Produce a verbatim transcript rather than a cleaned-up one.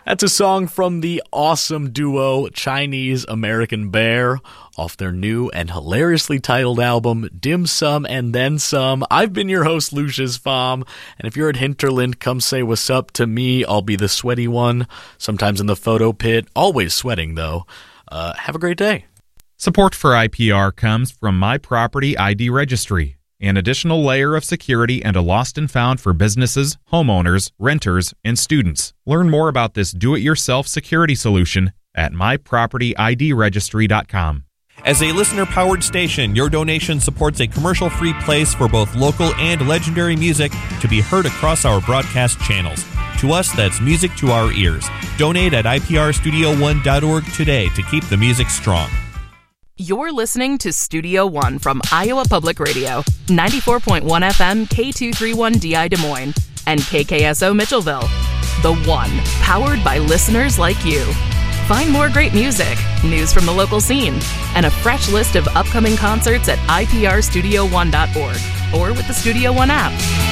That's a song from the awesome duo Chinese American Bear off their new and hilariously titled album, Dim Sum and Then Some. I've been your host, Lucius Pfam, and if you're at Hinterland, come say what's up to me. I'll be the sweaty one, sometimes in the photo pit, always sweating though. Uh, have a great day. Support for I P R comes from My Property I D Registry, an additional layer of security and a lost and found for businesses, homeowners, renters, and students. Learn more about this do-it-yourself security solution at my property I D registry dot com. As a listener-powered station, your donation supports a commercial-free place for both local and legendary music to be heard across our broadcast channels. To us, that's music to our ears. Donate at I P R studio one dot org today to keep the music strong. You're listening to Studio One from Iowa Public Radio, ninety-four point one F M K two thirty-one D I Des Moines, and K K S O Mitchellville. The One, powered by listeners like you. Find more great music, news from the local scene, and a fresh list of upcoming concerts at I P R studio one dot org or with the Studio One app.